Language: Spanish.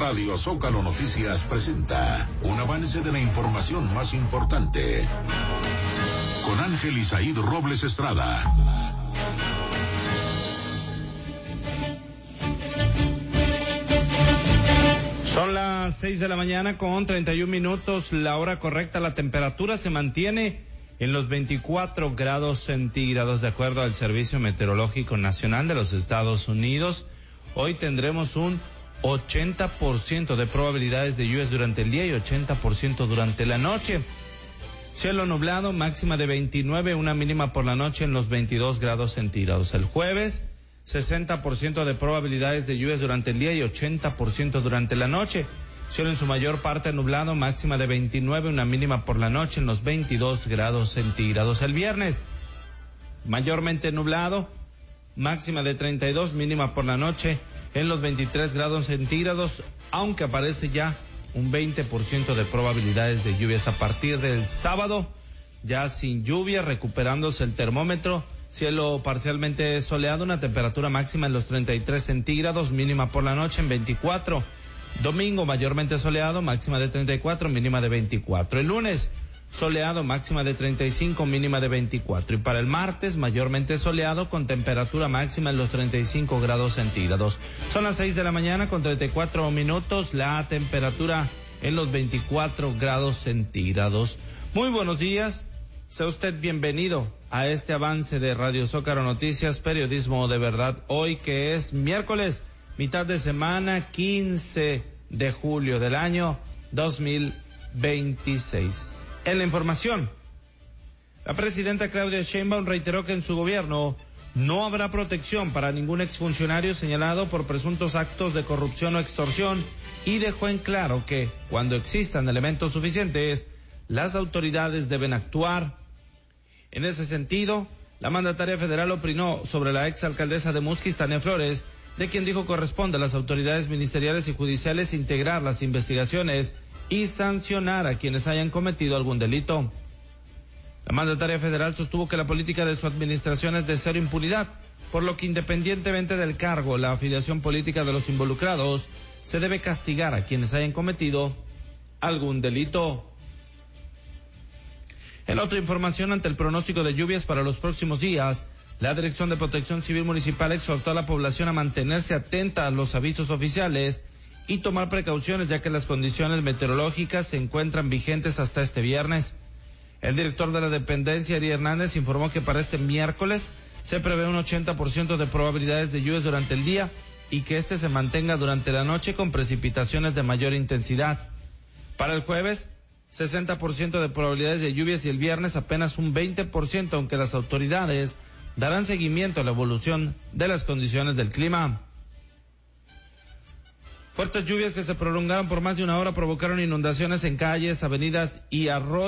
Radio Zócalo Noticias presenta un avance de la información más importante. Con Ángel Isaíd Robles Estrada. Son las 6 de la mañana con 31 minutos, la hora correcta. La temperatura se mantiene en los 24 grados centígrados, de acuerdo al Servicio Meteorológico Nacional de los Estados Unidos. Hoy tendremos un 80% de probabilidades de lluvias durante el día y 80% durante la noche. Cielo nublado, máxima de 29, una mínima por la noche en los 22 grados centígrados. El jueves, 60% de probabilidades de lluvias durante el día y 80% durante la noche. Cielo en su mayor parte nublado, máxima de 29, una mínima por la noche en los 22 grados centígrados. El viernes, mayormente nublado, máxima de 32, mínima por la noche en los 23 grados centígrados, aunque aparece ya un 20% de probabilidades de lluvias. A partir del sábado, ya sin lluvia, recuperándose el termómetro, cielo parcialmente soleado, una temperatura máxima en los 33 centígrados, mínima por la noche en 24. Domingo mayormente soleado, máxima de 34, mínima de 24. El lunes soleado, máxima de 35, mínima de 24. Y para el martes mayormente soleado con temperatura máxima en los 35 grados centígrados. Son las 6 de la mañana con 34 minutos, la temperatura en los 24 grados centígrados. Muy buenos días, sea usted bienvenido a este avance de Radio Zócalo Noticias, periodismo de verdad. Hoy que es miércoles, mitad de semana, 15 de julio del año 2026. En la información, la presidenta Claudia Sheinbaum reiteró que en su gobierno no habrá protección para ningún exfuncionario señalado por presuntos actos de corrupción o extorsión y dejó en claro que, cuando existan elementos suficientes, las autoridades deben actuar. En ese sentido, la mandataria federal opinó sobre la exalcaldesa de Musquis, Tania Flores, de quien dijo corresponde a las autoridades ministeriales y judiciales integrar las investigaciones y sancionar a quienes hayan cometido algún delito. La mandataria federal sostuvo que la política de su administración es de cero impunidad, por lo que independientemente del cargo, la afiliación política de los involucrados, se debe castigar a quienes hayan cometido algún delito. En otra información, ante el pronóstico de lluvias para los próximos días, la Dirección de Protección Civil Municipal exhortó a la población a mantenerse atenta a los avisos oficiales y tomar precauciones, ya que las condiciones meteorológicas se encuentran vigentes hasta este viernes. El director de la dependencia, Eri Hernández, informó que para este miércoles se prevé un 80% de probabilidades de lluvias durante el día y que este se mantenga durante la noche con precipitaciones de mayor intensidad. Para el jueves, 60% de probabilidades de lluvias y el viernes apenas un 20%, aunque las autoridades darán seguimiento a la evolución de las condiciones del clima. Fuertes lluvias que se prolongaron por más de una hora provocaron inundaciones en calles, avenidas y arroyos.